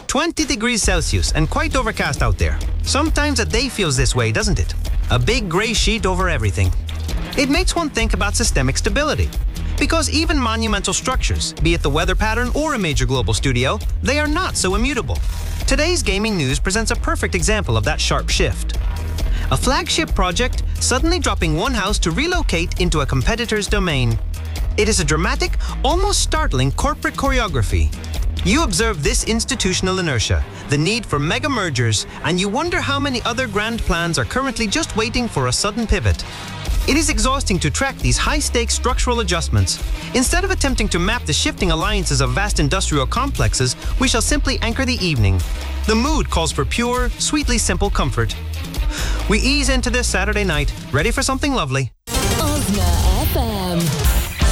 20 degrees Celsius and quite overcast out there. Sometimes a day feels this way, doesn't it? A big grey sheet over everything. It makes one think about systemic stability. Because even monumental structures, be it the weather pattern or a major global studio, they are not so immutable. Today's gaming news presents a perfect example of that sharp shift. A flagship project suddenly dropping one house to relocate into a competitor's domain. It is a dramatic, almost startling corporate choreography. You observe this institutional inertia, the need for mega mergers, and you wonder how many other grand plans are currently just waiting for a sudden pivot. It is exhausting to track these high-stakes structural adjustments. Instead of attempting to map the shifting alliances of vast industrial complexes, we shall simply anchor the evening. The mood calls for pure, sweetly simple comfort. We ease into this Saturday night, ready for something lovely.